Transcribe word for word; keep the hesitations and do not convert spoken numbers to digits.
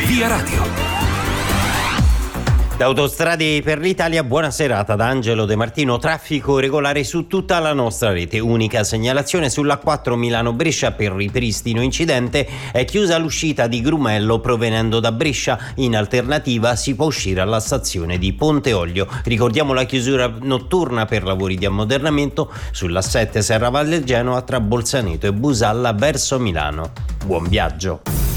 Via Radio. Da Autostrade per l'Italia, buona serata da Angelo De Martino. Traffico regolare su tutta la nostra rete. Unica segnalazione sulla quattro Milano-Brescia per ripristino incidente. È chiusa l'uscita di Grumello provenendo da Brescia. In alternativa si può uscire alla stazione di Ponte Olio. Ricordiamo la chiusura notturna per lavori di ammodernamento sulla sette Serravalle Genoa tra Bolzaneto e Busalla verso Milano. Buon viaggio.